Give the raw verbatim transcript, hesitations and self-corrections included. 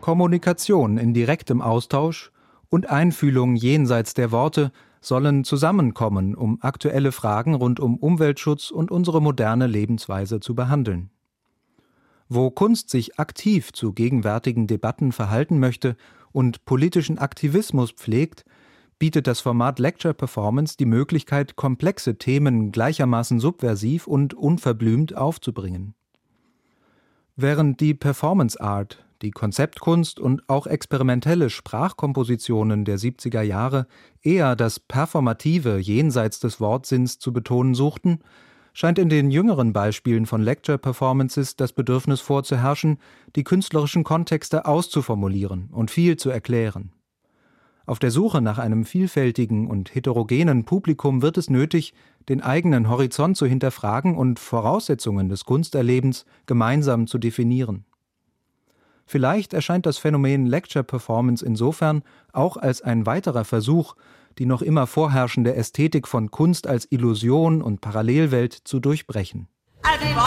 Kommunikation in direktem Austausch und Einfühlung jenseits der Worte sollen zusammenkommen, um aktuelle Fragen rund um Umweltschutz und unsere moderne Lebensweise zu behandeln. Wo Kunst sich aktiv zu gegenwärtigen Debatten verhalten möchte und politischen Aktivismus pflegt, bietet das Format Lecture Performance die Möglichkeit, komplexe Themen gleichermaßen subversiv und unverblümt aufzubringen. Während die Performance Art, die Konzeptkunst und auch experimentelle Sprachkompositionen der siebziger Jahre eher das Performative jenseits des Wortsinns zu betonen suchten, scheint in den jüngeren Beispielen von Lecture Performances das Bedürfnis vorzuherrschen, die künstlerischen Kontexte auszuformulieren und viel zu erklären. Auf der Suche nach einem vielfältigen und heterogenen Publikum wird es nötig, den eigenen Horizont zu hinterfragen und Voraussetzungen des Kunsterlebens gemeinsam zu definieren. Vielleicht erscheint das Phänomen Lecture Performance insofern auch als ein weiterer Versuch, die noch immer vorherrschende Ästhetik von Kunst als Illusion und Parallelwelt zu durchbrechen.